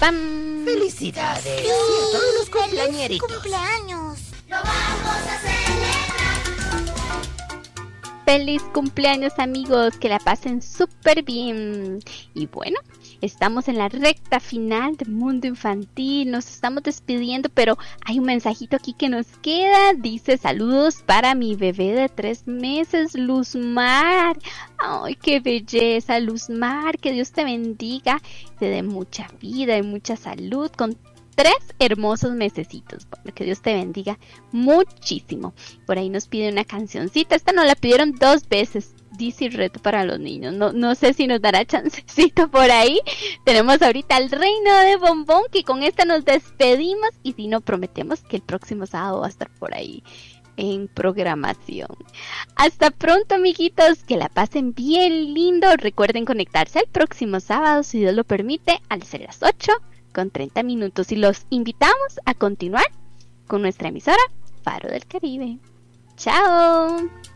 pam. ¡Felicidades! Sí, a todos los cumpleañeritos. ¡Cumpleaños! ¡Lo vamos a celebrar! Feliz cumpleaños, amigos, que la pasen súper bien. Y bueno, estamos en la recta final de Mundo Infantil, nos estamos despidiendo, pero hay un mensajito aquí que nos queda. Dice: saludos para mi bebé de 3 meses, Luzmar. Ay, qué belleza, Luzmar, que Dios te bendiga, te dé mucha vida y mucha salud con 3 hermosos mesecitos. Bueno, que Dios te bendiga muchísimo. Por ahí nos pide una cancioncita. Esta nos la pidieron 2 veces. Dice reto para los niños. No sé si nos dará chancecito por ahí. Tenemos ahorita el Reino de Bombón, que con esta nos despedimos. Y si no, prometemos que el próximo sábado va a estar por ahí en programación. Hasta pronto, amiguitos, que la pasen bien lindo. Recuerden conectarse el próximo sábado, si Dios lo permite, al ser las 8:30. Y los invitamos a continuar con nuestra emisora Faro del Caribe. ¡Chao!